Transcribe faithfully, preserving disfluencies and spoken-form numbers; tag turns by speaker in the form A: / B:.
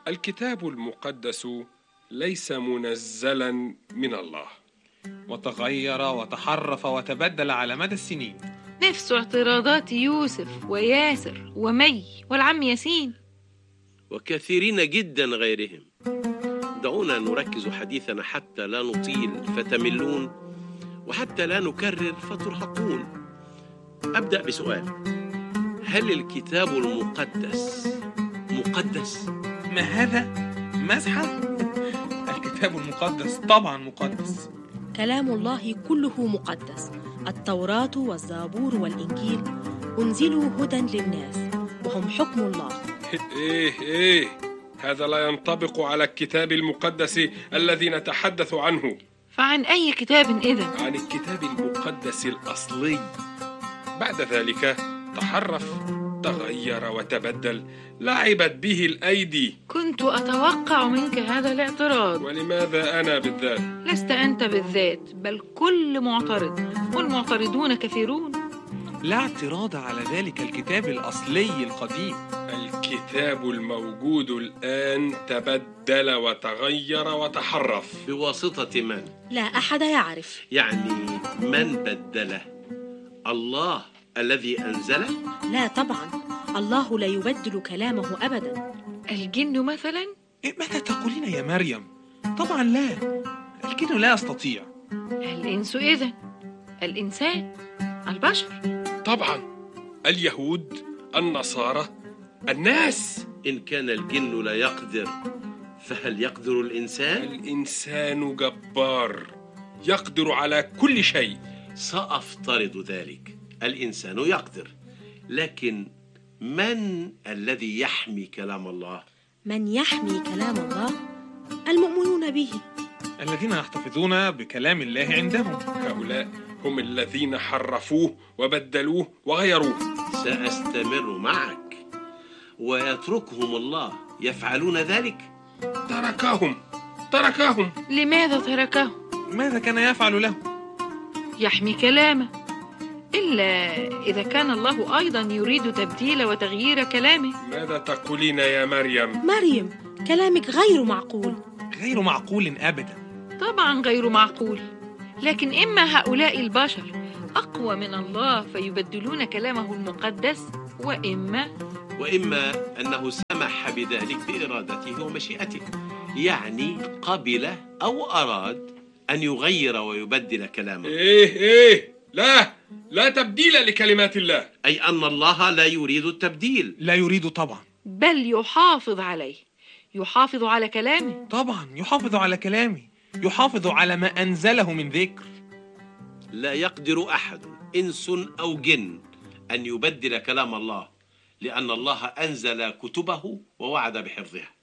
A: الكتاب المقدس ليس منزلا من الله،
B: وتغير وتحرف وتبدل على مدى السنين.
C: نفس اعتراضات يوسف وياسر ومي والعم ياسين
D: وكثيرين جدا غيرهم. دعونا نركز حديثنا حتى لا نطيل فتملون، وحتى لا نكرر فترهقون. أبدأ بسؤال: هل الكتاب المقدس مقدس؟
B: ما هذا؟ مزحة؟ الكتاب المقدس طبعا مقدس.
E: كلام الله كله مقدس. التوراة والزبور والإنجيل أنزلوا هدى للناس وهم حكم الله.
A: إيه إيه هذا لا ينطبق على الكتاب المقدس الذي نتحدث عنه.
C: فعن أي كتاب إذن؟
A: عن الكتاب المقدس الأصلي. بعد ذلك تحرف، تغير وتبدل، لعبت به الأيدي.
C: كنت أتوقع منك هذا الاعتراض.
A: ولماذا أنا بالذات؟
C: لست أنت بالذات، بل كل معترض، والمعترضون كثيرون.
B: لا اعتراض على ذلك الكتاب الأصلي القديم.
A: الكتاب الموجود الآن تبدل وتغير وتحرف.
D: بواسطة من؟
E: لا أحد يعرف.
D: يعني من بدله؟ الله الذي أنزله؟
E: لا طبعا، الله لا يبدل كلامه أبدا.
C: الجن مثلا؟
B: إيه ماذا تقولين يا مريم؟ طبعا لا، الجن لا يستطيع.
C: الإنس إذن؟ الإنسان؟ البشر؟
A: طبعا، اليهود، النصارى، الناس.
D: إن كان الجن لا يقدر، فهل يقدر الإنسان؟
A: الإنسان جبار، يقدر على كل شيء.
D: سأفترض ذلك، الإنسان يقدر، لكن من الذي يحمي كلام الله؟
E: من يحمي كلام الله؟ المؤمنون به،
B: الذين يحتفظون بكلام الله عندهم.
A: هؤلاء هم الذين حرفوه وبدلوه وغيروه.
D: سأستمر معك. ويتركهم الله يفعلون ذلك؟
A: تركهم تركهم
C: لماذا تركهم؟
B: ماذا كان يفعل له؟
C: يحمي كلامه، إلا إذا كان الله أيضا يريد تبديل وتغيير كلامه.
A: ماذا تقولين يا مريم؟
E: مريم، كلامك غير معقول.
B: غير معقول أبدا.
C: طبعا غير معقول، لكن إما هؤلاء البشر أقوى من الله فيبدلون كلامه المقدس، وإما
D: وإما أنه سمح بذلك بإرادته ومشيئته، يعني قبل أو أراد أن يغير ويبدل كلامه.
A: إيه إيه لا لا تبديل لكلمات الله.
D: أي أن الله لا يريد التبديل.
B: لا يريد طبعا،
C: بل يحافظ عليه، يحافظ على كلامه.
B: طبعا يحافظ على كلامه، يحافظ على ما أنزله من ذكر.
D: لا يقدر أحد، إنس أو جن، أن يبدل كلام الله، لأن الله أنزل كتبه ووعد بحفظها.